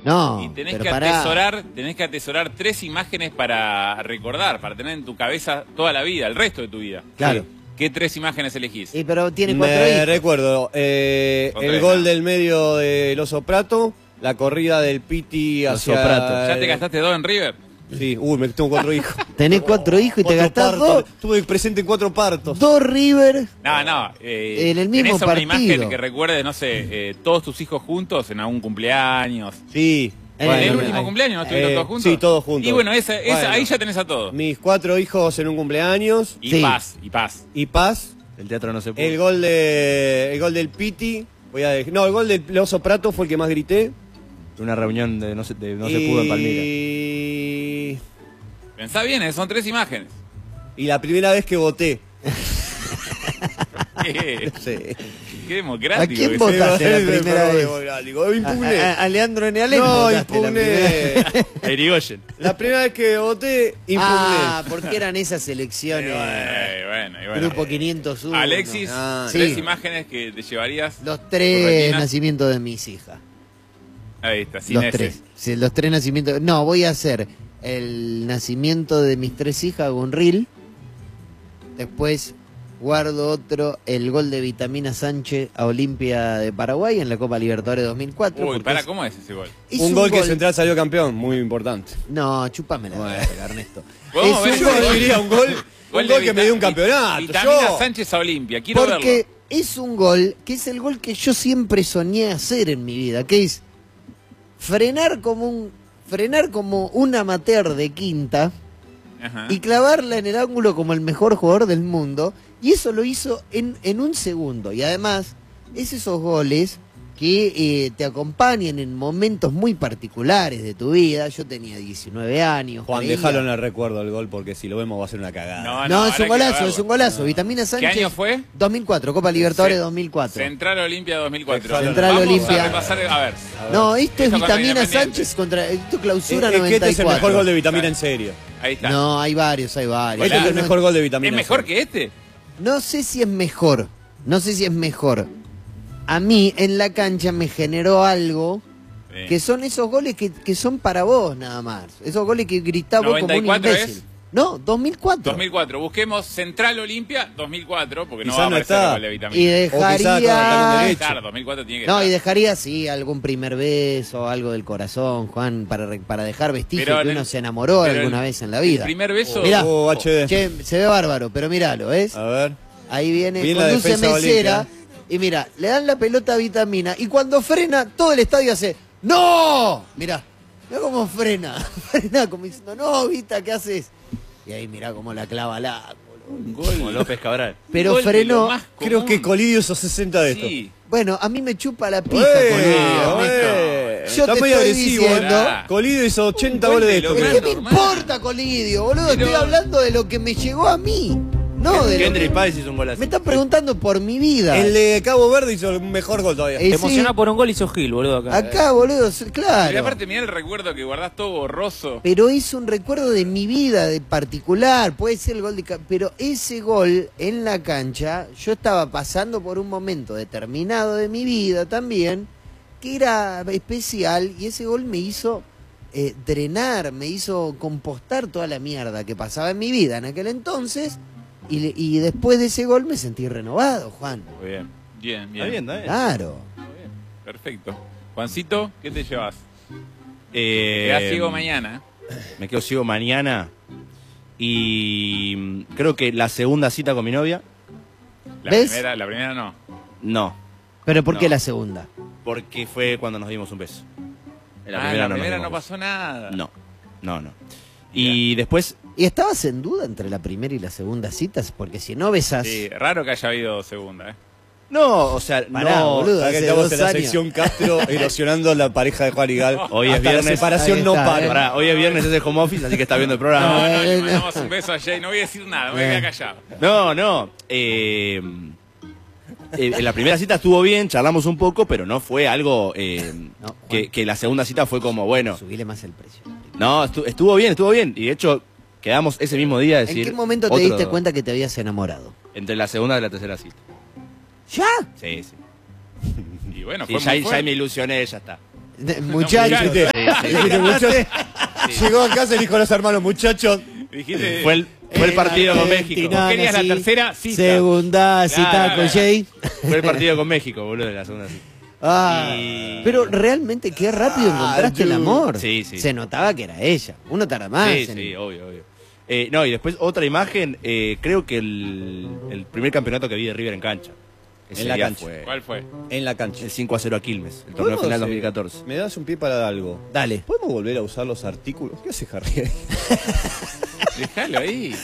No, Y tenés pero que atesorar 3 imágenes para recordar, para tener en tu cabeza toda la vida, el resto de tu vida. Claro. ¿Qué 3 imágenes elegís? Pero tiene 4 Me hijos. recuerdo el gol del medio del Oso Prato, la corrida del Piti hacia... Oso Prato. ¿Ya te gastaste 2 en River? Sí, me tengo 4 hijos. Tenés 4 hijos y te 4 gastás partos. 2. Estuve presente en 4 partos. 2 River. No. En el mismo ¿tenés alguna partido. imagen que recuerdes, no sé, todos tus hijos juntos en algún cumpleaños? Sí. ¿En el último cumpleaños no estuvieron todos juntos? Sí, todos juntos. Y bueno, ahí ya tenés a todos. Mis 4 hijos en un cumpleaños. Y Sí. paz. Y paz. El teatro no se pudo. El gol del Piti. El gol del Oso Prato fue el que más grité. Una reunión de no se pudo en Palmira. Pensá bien, son 3 imágenes. Y la primera vez que voté. ¿Qué? Sí. Qué democrático. ¿A quién que votaste la primera vez? Impugné. A Leandro Nealén. No, votaste la primera impugné. Erigoyen. La primera vez que voté, impugné. Ah, porque eran esas elecciones. bueno. Grupo 501. Alexis, Ah, 3 sí. imágenes que te llevarías. Los ¿Tu 3 retina? nacimientos de mis hijas. Ahí está, sin Los ese. 3. Sí, los 3 nacimientos. No, voy a hacer el nacimiento de mis 3 hijas, hago un reel. Después guardo otro, el gol de Vitamina Sánchez a Olimpia de Paraguay en la Copa Libertadores 2004. Uy, porque ¿cómo es ese gol? es Un gol que Central salió campeón, muy importante. No, chúpame la verga, Ernesto. ¿Podemos ver Es ese un gol? gol diría un gol que me dio un campeonato. Vitamina Yo. Sánchez a Olimpia, quiero porque verlo. es un gol que es el gol que yo siempre soñé hacer en mi vida, que es frenar como un amateur de quinta Ajá. y clavarla en el ángulo como el mejor jugador del mundo, y eso lo hizo en un segundo. Y además, es esos goles que te acompañan en momentos muy particulares de tu vida. Yo tenía 19 años. Juan, creía. déjalo en el recuerdo el gol porque si lo vemos va a ser una cagada. No, es ahora un golazo, quiero es un verlo. golazo. Vitamina Sánchez. año fue? 2004, Copa Libertadores Ce- 2004. Central Olimpia 2004. Central Vamos Olimpia. a repasar, a ver. No, esto es Esto contra Vitamina Independiente. Sánchez contra. Esto clausura Es que 94. este es el mejor gol de Vitamina en serio. Ahí está. No, hay varios, hay varios. Este es el No- mejor gol de Vitamina. ¿Es mejor que este? No sé si es mejor. No sé si es mejor. A mí en la cancha me generó algo Sí. que son esos goles que son para vos nada más. Esos goles que gritás vos como un 94 imbécil. es. No, 2004. 2004. Busquemos Central Olimpia 2004, porque no Quizá va a no aparecer el está. gol de Vitamina. Y O quizá con el talón dejaría. derecho. Claro, 2004 tiene que No, estar. y dejaría sí algún primer beso, algo del corazón, Juan, para dejar vestigio Pero que en el- uno se enamoró pero alguna el- vez en la vida. El primer beso. Mirá. Oh, HD. Che, se ve bárbaro, pero míralo, ¿ves? A ver. Ahí viene, Bien la conduce defensa de Mesera Olimpia. y mira, le dan la pelota a Vitamina y cuando frena todo el estadio hace ¡No! Mirá cómo frena, frena como diciendo ¡No, Vita, qué haces! Y ahí mirá cómo la clava la Un Como gol. López Cabral. pero Gol de frenó. lo más Creo común. que Colidio hizo 60 de esto. Sí. Bueno, a mí me chupa la pija Ey, Colidio, Ernesto. Yo Está te muy estoy agresivo. diciendo. ¿eh? Colidio hizo 80 Un gol goles de de esto. lo ¿Pero creo. qué me normal. importa, Colidio, boludo? Pero- Estoy hablando de lo que me llegó a mí. No, de lo Kendrick que... Páez hizo un golazo. Me están preguntando por mi vida. El de Cabo Verde hizo el mejor gol todavía. Eh, Te sí. emociona por un gol, hizo Gil, boludo, acá. Acá, boludo, Y claro. aparte, mirá el recuerdo que guardás todo borroso. Pero es un recuerdo de mi vida, de particular. Puede ser el gol de... Pero ese gol en la cancha, yo estaba pasando por un momento determinado de mi vida también, que era especial, y ese gol me hizo drenar, me hizo compostar toda la mierda que pasaba en mi vida en aquel entonces, y después de ese gol me sentí renovado, Juan. Muy bien. Bien, Está bien. bien, está bien. Claro. Muy bien. Perfecto. Juancito, ¿qué te llevas? Eh, Quedás ciego mañana. Me quedo ciego mañana. Y creo que la segunda cita con mi novia, ¿Ves? La primera no. no. Pero ¿por qué No. la segunda? Porque fue cuando nos dimos un beso. En La primera nos no dimos pasó nada. beso. No. Y después, ¿Y estabas en duda entre la primera y la segunda citas? Porque si no besás... Sí, raro que haya habido segunda, ¿eh? no, o sea, Pará, no. boludo. Acá hace estamos 2 en la años. sección Castro erosionando la pareja de Juan y Gal. Hoy es Hasta viernes. la separación Ahí no está, para. Pará, hoy es viernes, es el home office, así que está viendo el No, programa. le mandamos un beso a Jay. No voy a decir nada, me voy a quedar callado. No. En la primera cita estuvo bien, charlamos un poco, pero no fue algo No, Juan. que la segunda cita fue como, bueno, Subile más el precio. no, estuvo bien. Y de hecho, quedamos ese mismo día a decir... ¿En qué momento te otro- diste cuenta que te habías enamorado? Entre la segunda y la tercera cita. ¿Ya? Sí. Y bueno, Sí, fue ya muy me fuerte. ilusioné, ya está. Muchachos. muchachos. Dijiste, muchachos. Llegó a casa y dijo a los hermanos, muchachos. Dijiste, Fue el partido con México. ¿Vos querías la tercera cita? Segunda cita Claro, con Jay. Fue el partido con México, boludo, de la segunda cita. Pero realmente qué rápido encontraste el amor. Sí, sí. Se notaba que era ella. Uno tarda más. Sí, sí, obvio. No, y después otra imagen, creo que el primer campeonato que vi de River en cancha. Ese En la día cancha. ¿Cuál fue? En la cancha. El 5-0 a Quilmes, el torneo final 2014. ¿Me das un pie para algo? Dale. ¿Podemos volver a usar los artículos? ¿Qué hace Harry? Déjalo ahí.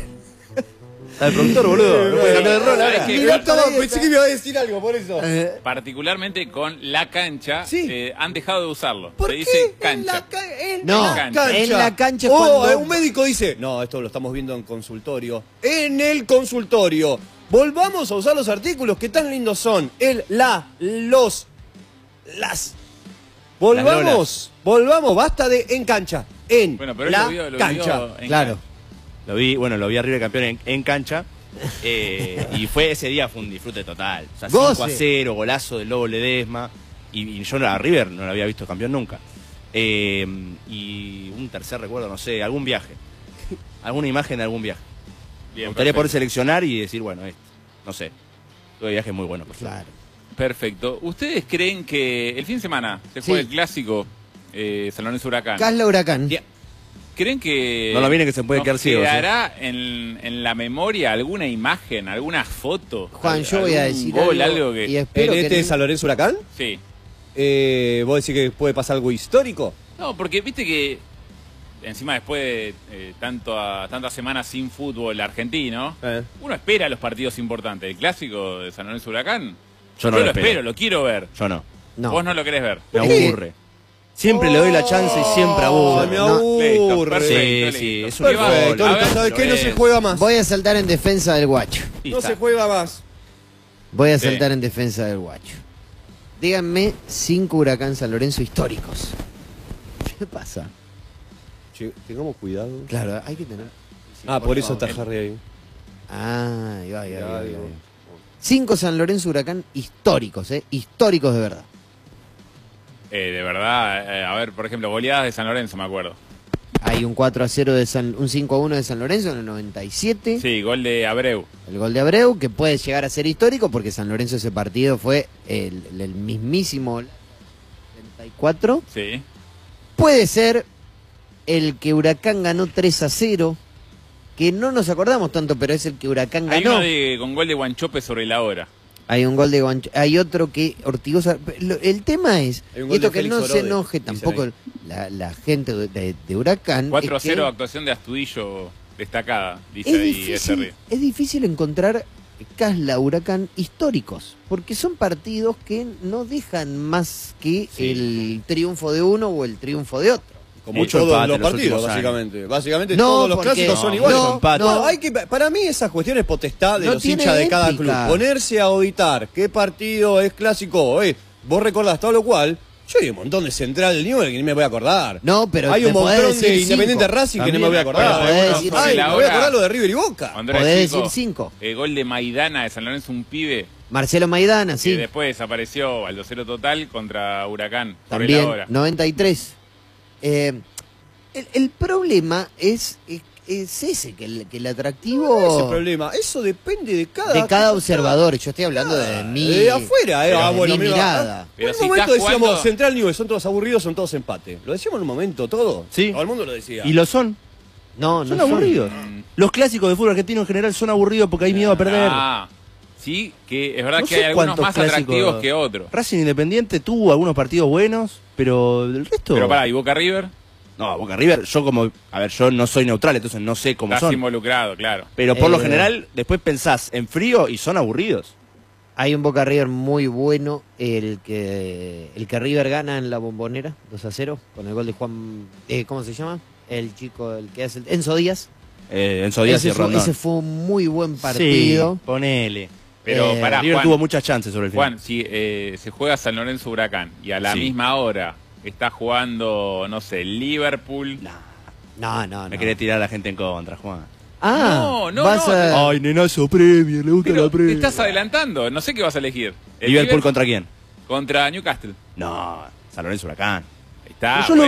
El productor, boludo. No puede cambiar de rol ¿Sabés ahora. qué? Mirá todo, pensé que me iba a decir algo por eso. Particularmente con la cancha, Sí. Han dejado de usarlo. ¿Por Se qué? dice En cancha. No, la cancha. en la cancha es Oh, cuando... un médico dice, no, esto lo estamos viendo en consultorio. En el consultorio. Volvamos a usar los artículos que tan lindos son. El, la, los, las. Volvamos, basta de en cancha. En Bueno, pero él la lo vio cancha. en Claro. Lo vi a River campeón en cancha. Y ese día fue un disfrute total. O sea, Goce. 5-0, golazo del Lobo Ledesma. Y yo a River no lo había visto campeón nunca. Y un tercer recuerdo, no sé, algún viaje. Alguna imagen de algún viaje. Bien, Me gustaría poder perfecto. seleccionar y decir, bueno, no sé. Tuve viajes muy buenos. Claro. Perfecto. ¿Ustedes creen que el fin de semana se juega Sí. el clásico San Lorenzo Huracán? Casla Huracán. ¿Creen que No lo viene que se puede nos quedar ciego, quedará en la memoria alguna imagen, alguna foto? Juan, yo voy a algún decir gol, algo, que... y espero ¿En que... este San Lorenzo Huracán? Sí. ¿Vos decís que puede pasar algo histórico? No, porque viste que encima después de tantas semanas sin fútbol argentino, uno espera los partidos importantes. El clásico de San Lorenzo Huracán, Yo no lo lo espero, espero. lo quiero ver. Yo no. No. Vos no lo querés ver. Me aburre. Siempre le doy la chance y siempre aburre. me No. aburre. Listo, Sí, perfecto, sí, listo. es un ¿Qué va? Perfecto, A ver, ¿sabes qué? No se es. juega más. Voy a saltar en defensa del guacho. Y No está. se juega más. Voy a Sí. saltar en defensa del guacho. Díganme 5 Huracán San Lorenzo históricos. ¿Qué pasa? Che, tengamos cuidado. Claro, hay que tener... Por eso favor. está Harry ahí. Ahí va. Ya, digo. 5 San Lorenzo Huracán históricos, históricos de verdad. De verdad, a ver, por ejemplo, goleadas de San Lorenzo, me acuerdo. Hay un 4-0 de un 5-1 de San Lorenzo en el 97. Sí, gol de Abreu. El gol de Abreu, que puede llegar a ser histórico porque San Lorenzo ese partido fue el mismísimo 34. Sí. Puede ser el que Huracán ganó 3-0, que no nos acordamos tanto, pero es el que Huracán Hay ganó. uno con gol de Guanchope sobre la hora. Hay un gol de Guancho, hay otro que Ortigosa. El tema es, Hay un y gol esto de que Félix no se Orode, enoje dicen tampoco ahí. la gente de Huracán. 4-0, es que actuación de Astudillo destacada, dice es ahí ese río. difícil encontrar Casla Huracán históricos, porque son partidos que no dejan más que Sí. el triunfo de uno o el triunfo de otro. Como Mucho todos empate los en los partidos, últimos básicamente. Básicamente No, todos los porque- clásicos son no, iguales. mucho empate. No, hay que, para mí esa cuestión es potestad de No los tiene hinchas de cada épica. club. Ponerse a auditar qué partido es clásico. Vos recordás todo lo cual. Yo hay un montón de Central del Newell que ni me voy a acordar. No, pero hay un me podés montón de decir Independiente 5. Racing que no También, me voy a acordar. pero podés decir Ay, cinco. me voy a acordar lo de River y Boca. Cuando era Podés chico, decir 5. Gol de Maidana de San Lorenzo, un pibe Marcelo Maidana, que sí. después desapareció al 2-0 total contra Huracán. Sobre También, la hora. 93. El problema es ese, que el atractivo Ese problema, eso depende de de cada observador. Yo estoy hablando de mí. De afuera, de bueno, mi mira, mirada. Pero en si un momento estás decíamos jugando- Central Newell, son todos aburridos, son todos empate. Lo decíamos en un momento todo. Sí. Todo el mundo lo decía. Y lo son. No, Son no aburridos. Los clásicos de fútbol argentino en general son aburridos porque hay miedo a perder. Ah, sí, que es verdad No que sé hay algunos cuántos más clásicos- atractivos que otros. Racing Independiente tuvo algunos partidos buenos, pero el resto... Pero pará, ¿y Boca River? No, Boca River, yo no soy neutral, entonces no sé cómo Estás son. involucrado, claro. Pero por lo Eh, general, después pensás en frío y son aburridos. Hay un Boca River muy bueno, el que River gana en la Bombonera, 2-0, con el gol de Juan, ¿cómo se llama? El chico, el que hace Enzo Díaz. Enzo Díaz y Rondón. Ese fue un muy buen partido. Sí, ponele. Pero pará, River Juan, tuvo muchas chances sobre el final. Juan, si se juega San Lorenzo Huracán y a la Sí. misma hora está jugando, no sé, Liverpool. No. Me querés tirar a la gente en contra, Juan. No, vas no, a... Ay, nenazo Premier, le gusta Pero la te Premier. estás adelantando, no sé qué vas a elegir. ¿El ¿Liverpool contra quién? Contra Newcastle. No, San Lorenzo Huracán. Ahí está. Yo lo